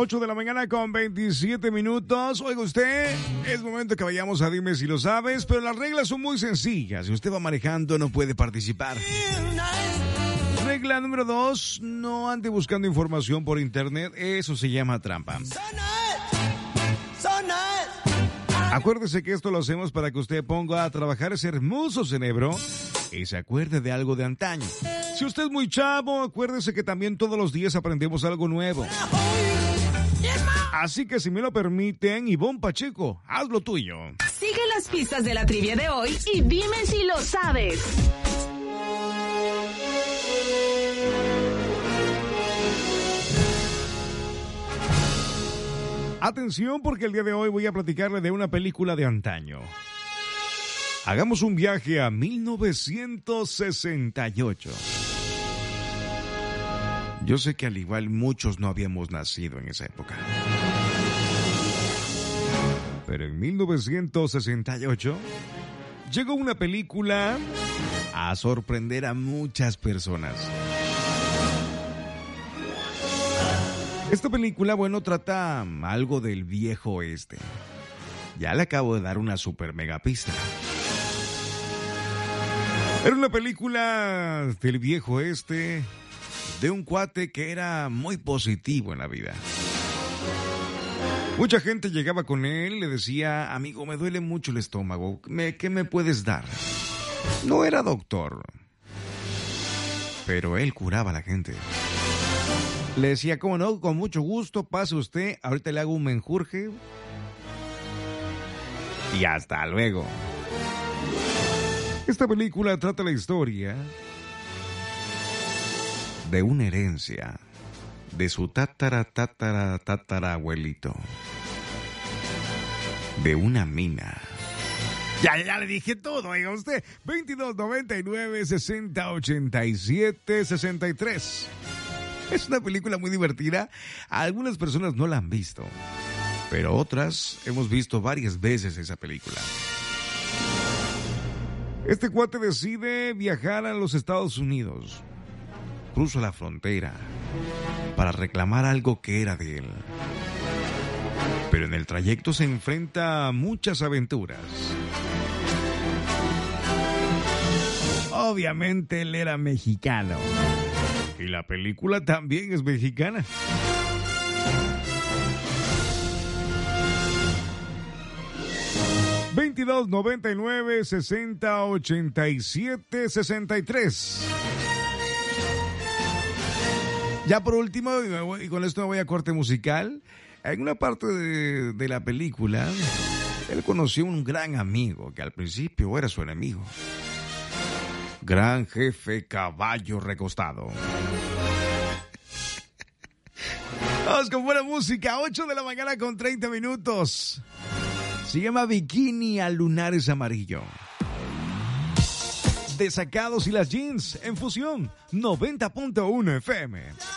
8 de la mañana con 27 minutos. Oiga usted, es momento que vayamos a Dime si lo sabes, pero las reglas son muy sencillas. Si usted va manejando, no puede participar. Regla número 2, no ande buscando información por internet. Eso se llama trampa. Acuérdese que esto lo hacemos para que usted ponga a trabajar ese hermoso cerebro y se acuerde de algo de antaño. Si usted es muy chavo, acuérdese que también todos los días aprendemos algo nuevo. Así que si me lo permiten, Ivonne Pacheco, haz lo tuyo. Sigue las pistas de la trivia de hoy y dime si lo sabes. Atención, porque el día de hoy voy a platicarle de una película de antaño. Hagamos un viaje a 1968. Yo sé que al igual muchos no habíamos nacido en esa época. Pero en 1968 llegó una película a sorprender a muchas personas. Esta película, trata algo del viejo oeste. Ya le acabo de dar una super mega pista. Era una película del viejo oeste, de un cuate que era muy positivo en la vida. Mucha gente llegaba con él, le decía, amigo, me duele mucho el estómago, ¿qué me puedes dar? No era doctor, pero él curaba a la gente. Le decía, ¿cómo no? Con mucho gusto, pase usted, ahorita le hago un menjurje. Y hasta luego. Esta película trata la historia de una herencia de su tatarabuelito. De una mina. Ya le dije todo, oiga usted. 2299-6087-63. Es una película muy divertida. Algunas personas no la han visto, pero otras hemos visto varias veces esa película. Este cuate decide viajar a los Estados Unidos. Cruza la frontera para reclamar algo que era de él. Pero en el trayecto se enfrenta a muchas aventuras. Obviamente él era mexicano. Y la película también es mexicana. ...2299-6087-63... Ya por último, y con esto me voy a corte musical... En una parte de la película... Él conoció un gran amigo... Que al principio era su enemigo... Gran Jefe Caballo Recostado. Vamos con buena música, 8 de la mañana con 30 minutos. Se llama Bikini a Lunares Amarillo. Desacados y las Jeans en fusión 90.1 FM.